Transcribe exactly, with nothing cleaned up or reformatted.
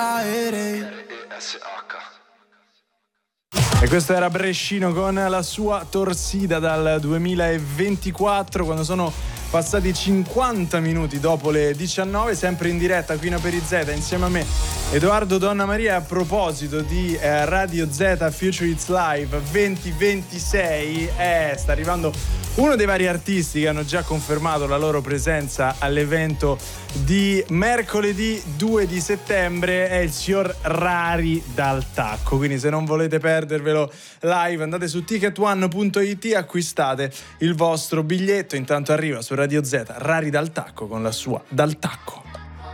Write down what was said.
E questo era Brescino con la sua Torsida dal duemilaventiquattro, quando sono passati cinquanta minuti dopo le diciannove, sempre in diretta qui in Aperizeta insieme a me Edoardo Donna Maria. A proposito di eh, Radio Z Future It's Live duemilaventisei, eh, sta arrivando uno dei vari artisti che hanno già confermato la loro presenza all'evento di mercoledì due di settembre, è il signor Rari dal Tacco. Quindi se non volete perdervelo live, andate su ticket one punto it, acquistate il vostro biglietto. Intanto arriva su Radio Z Rari dal Tacco con la sua Dal Tacco.